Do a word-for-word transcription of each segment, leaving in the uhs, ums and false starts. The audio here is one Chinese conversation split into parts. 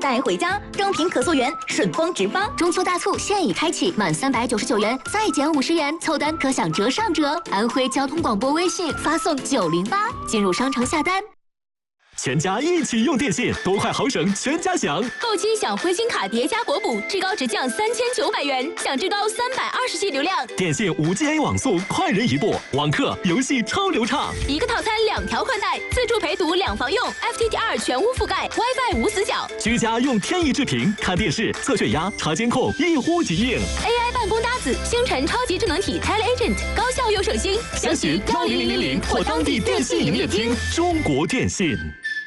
带回家，正品可溯源，顺丰直发。 中秋大促现已开启，满三百九十九元再减五十元，凑单可享折上折。安徽交通广播微信发送九零八，进入商城下单。 全家一起用电信，多快好省，全家享。 购机享灰星卡叠加国补，至高直降三千九百元，享至高三百二十 G 流量。 电信五 G A 网速，快人一步，网课游戏超流畅。 一个套餐两条宽带，自助陪读两房用 ，F T T 二全屋覆盖 ，WiFi 无死角。 居家用天翼智屏看电视、测血压、查监控，一呼即应。 A I 办公搭子，星辰超级智能体 TeleAgent， 高效又省心。 详询幺零零零零或当地电信营业厅。中国电信。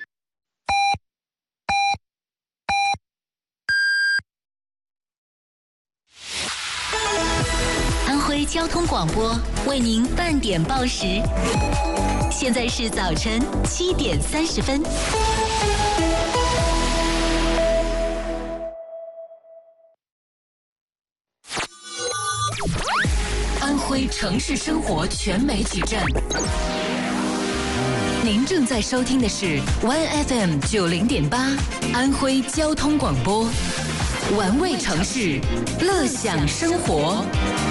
交通广播为您半点报时，现在是早晨七点三十分。安徽城市生活全媒体站，您正在收听的是 One F M 九零点八安徽交通广播，玩味城市，乐享生活。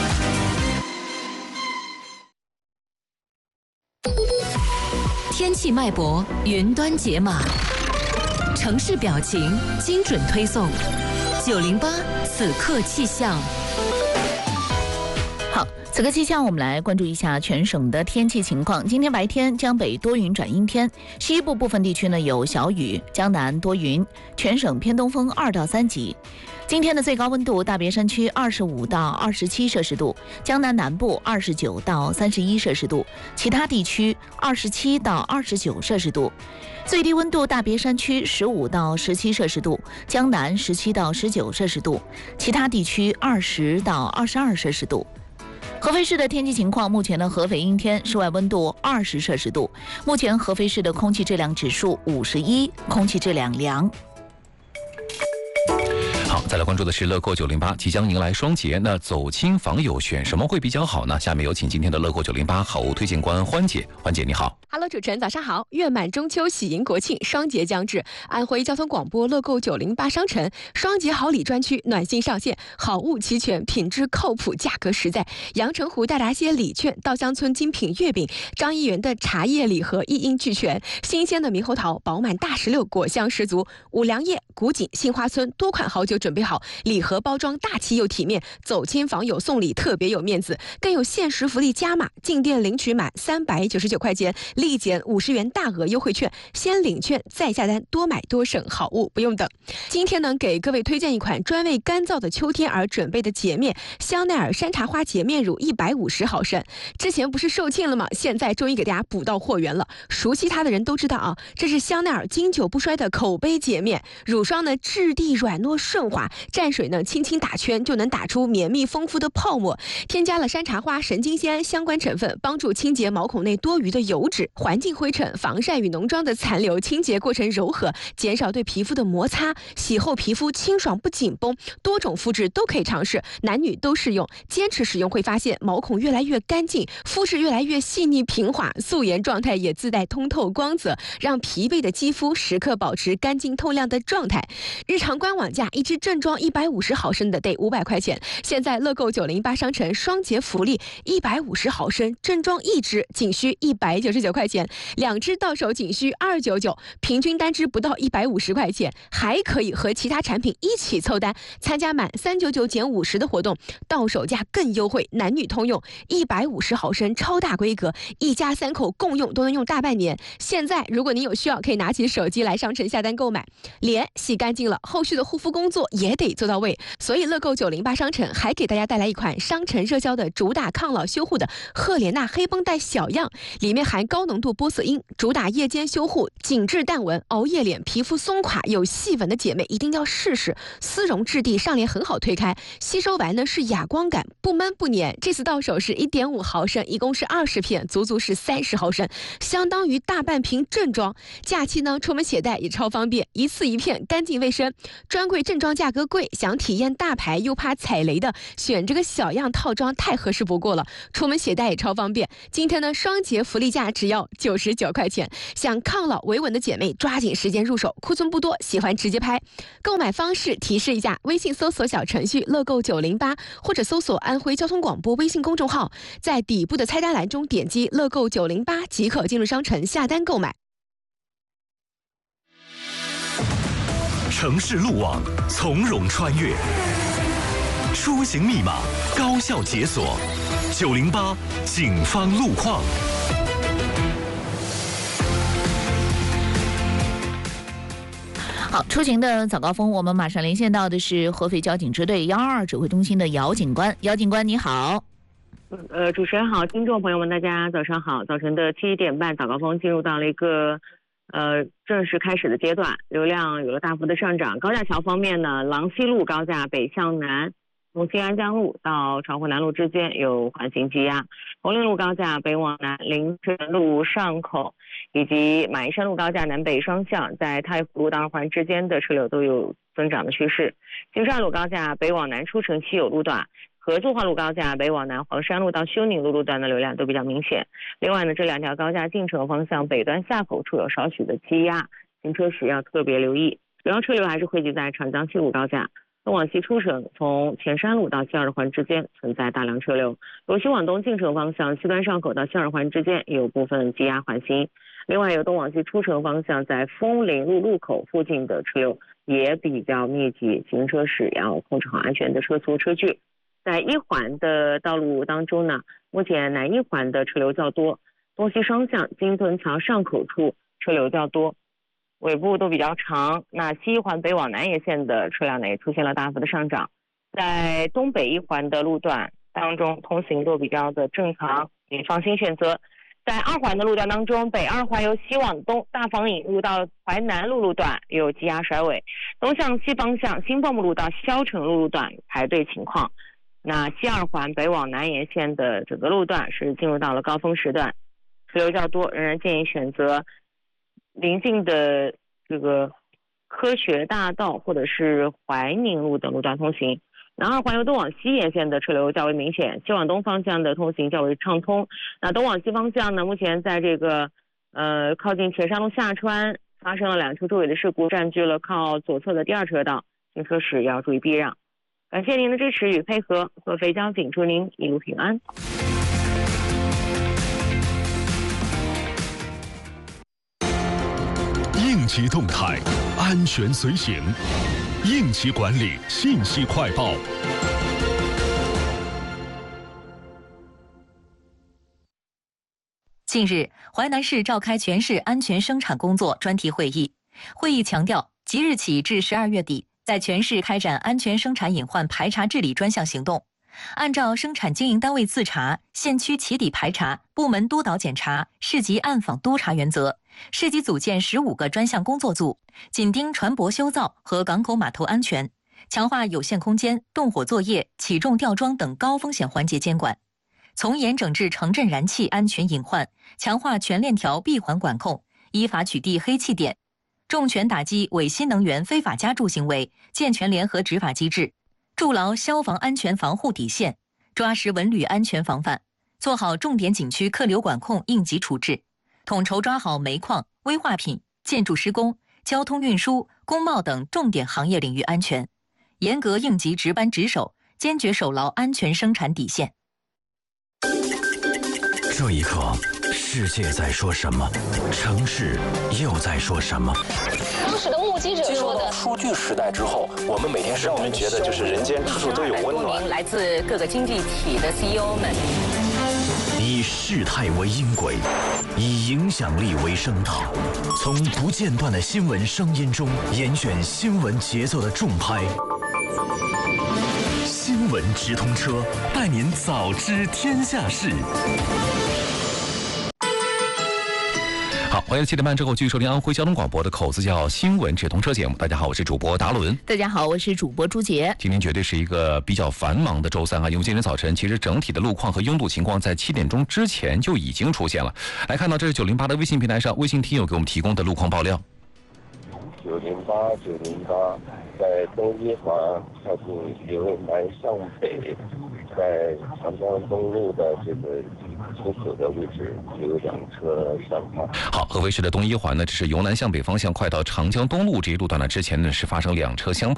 天气脉搏，云端解码，城市表情，精准推送。九零八此刻气象。 好，此刻气象，我们来关注一下全省的天气情况。今天白天江北多云转阴天，西部部分地区呢有小雨，江南多云，全省偏东风二到三级。今天的最高温度，大别山区二十五到二十七摄氏度，江南南部二十九到三十一摄氏度，其他地区二十七到二十九摄氏度。最低温度，大别山区十五到十七摄氏度，江南十七到十九摄氏度，其他地区二十到二十二摄氏度。合肥市的天气情况，目前的合肥阴天，室外温度二十摄氏度。目前合肥市的空气质量指数五十一，空气质量良。 好，再来关注的是乐购九零八即将迎来双节，那走亲访友选什么会比较好呢？下面有请今天的乐购九零八好物推荐官欢姐。欢姐你好。 Hello， 主持人早上好。月满中秋，喜迎国庆，双节将至，安徽交通广播乐购九零八商城双节好礼专区暖心上线，好物齐全，品质靠谱，价格实在。阳澄湖大闸蟹礼券、稻香村精品月饼、张一元的茶叶礼盒一应俱全，新鲜的猕猴桃、饱满大石榴果香十足。五粮液、古井、杏花村多款好酒准备好，礼盒包装大气又体面，走亲访友送礼特别有面子，更有限时福利加码，进店领取满三百九十九块钱。立减五十元大额优惠券，先领券再下单，多买多省，好物不用等。今天呢，给各位推荐一款专为干燥的秋天而准备的洁面香奈儿山茶花洁面乳一百五十毫升。之前不是售罄了吗？现在终于给大家补到货源了。熟悉它的人都知道啊，这是香奈儿经久不衰的口碑洁面乳霜呢，质地软糯顺滑，蘸水呢轻轻打圈就能打出绵密丰富的泡沫。添加了山茶花、神经酰胺相关成分，帮助清洁毛孔内多余的油脂。环境灰尘、防晒与浓妆的残留，清洁过程柔和，减少对皮肤的摩擦，洗后皮肤清爽不紧绷。多种肤质都可以尝试，男女都适用。坚持使用会发现毛孔越来越干净，肤质越来越细腻平滑，素颜状态也自带通透光泽，让疲惫的肌肤时刻保持干净透亮的状态。日常官网价一支正装一百五十毫升的得五百块钱，现在乐购九零八商城双节福利，一百五十毫升正装一支仅需一百九十九块钱，两支到手仅需二百九十九，平均单支不到一百五十块钱，还可以和其他产品一起凑单，参加满三百九十九减五十的活动，到手价更优惠，男女通用，一百五十毫升超大规格，一家三口共用都能用大半年。现在如果您有需要，可以拿起手机来商城下单购买。脸洗干净了，后续的护肤工作也得做到位，所以乐购九零八商城还给大家带来一款商城热销的主打抗老修护的赫莲娜黑绷带小样，里面含高浓度玻色因，主打夜间修护，紧致淡纹，熬夜脸皮肤松垮有细纹的姐妹一定要试试。丝绒质地，上脸很好推开，吸收完呢是哑光感，不闷不粘。这次到手是 一点五毫升，一共是二十片，足足是三十毫升，相当于大半瓶正装。假期呢出门携带也超方便，一次一片，干净卫生。专柜正装价格贵，想体验大牌又怕踩雷的，选这个小样套装太合适不过了，出门携带也超方便。今天呢双节福利价只要要九十九块钱。想抗老维稳的姐妹抓紧时间入手，库存不多，喜欢直接拍。购买方式提示一下：微信搜索小程序乐购九零八，或者搜索安徽交通广播微信公众号，在底部的菜单栏中点击乐购九零八即可进入商城下单购买。 城市路网从容穿越，出行密码高效解锁。九零八警方路况。 好，出行的早高峰，我们马上连线到的是合肥交警支队幺二二指挥中心的姚警官。姚警官，你好。 呃，主持人好，听众朋友们，大家早上好。早晨的七点半，早高峰进入到了一个呃正式开始的阶段，流量有了大幅的上涨。高架桥方面呢，郎西路高架北向南，从新安江路到长虹南路之间有缓行积压；红陵路高架北往南，临汾路上口以及马鞍山路高架南北双向，在太湖路到二环之间的车流都有增长的趋势。金山路高架北往南出城西有路段，合作化路高架北往南黄山路到修宁路路段的流量都比较明显。另外呢，这两条高架进城方向北端下口处有少许的积压，行车时要特别留意。主要车流还是汇集在长江西路高架。东往西出城，从前山路到西二环之间存在大量车流；由西往东进城方向，西端上口到西二环之间有部分积压缓行。另外，由东往西出城方向，在枫林路路口附近的车流也比较密集，行车时要控制好安全的车速车距。在一环的道路当中呢，目前南一环的车流较多，东西双向金屯桥上口处车流较多，尾部都比较长。那西一环北往南沿线的车辆呢也出现了大幅的上涨。在东北一环的路段当中，通行都比较的正常，你放心选择。在二环的路段当中，北二环由西往东大房引路到淮南路路段有积压甩尾，东向西方向新凤木路到霄城路路段排队情况。那西二环北往南沿线的整个路段是进入到了高峰时段，车流较多，仍然建议选择临近的这个科学大道或者是怀宁路等路段通行。南二环由东往西沿线的车流较为明显，西往东方向的通行较为畅通。那东往西方向呢，目前在这个呃靠近前山路下川发生了两车追尾的事故，占据了靠左侧的第二车道，行车时要注意避让。感谢您的支持与配合，合肥交警祝您一路平安。 应急动态，安全随行，应急管理信息快报。 近日，淮南市召开全市安全生产工作专题会议，会议强调，即日起至十二月底，在全市开展安全生产隐患排查治理专项行动，按照生产经营单位自查、县区起底排查、部门督导检查、市级暗访督查原则，市级组建十五个专项工作组，紧盯船舶修造和港口码头安全，强化有限空间、动火作业、起重吊装等高风险环节监管，从严整治城镇燃气安全隐患，强化全链条闭环管控，依法取缔黑气点，重拳打击伪新能源非法加注行为，健全联合执法机制，筑牢消防安全防护底线，抓实文旅安全防范，做好重点景区客流管控应急处置，统筹抓好煤矿、危化品、建筑施工、交通运输、工贸等重点行业领域安全，严格应急值班值守，坚决守牢安全生产底线。 这一刻，世界在说什么？城市又在说什么？ 当时的目击者说的， 数据时代之后，我们每天让我们觉得就是人间处处都有温暖。 来自各个经济体的 C E O 们， 以事态为音轨，以影响力为声道，从不间断的新闻声音中严选新闻节奏的重拍。新闻直通车，带您早知天下事。 好，欢迎七点半之后继续收听安徽交通广播的口子叫新闻直通车节目。大家好，我是主播达伦。 大家好，我是主播朱杰。 今天绝对是一个比较繁忙的周三啊，因为今天早晨其实整体的路况和拥堵情况在七点钟之前就已经出现了。来看到这是九零八的微信平台上，微信听友给我们提供的路况爆料。 九零八九零八，在东一环靠近由南向北，在长江东路的这个出口的位置有两车相撞。 好，合肥市的东一环呢，这是由南向北方向快到长江东路这一路段呢，之前呢是发生两车相碰。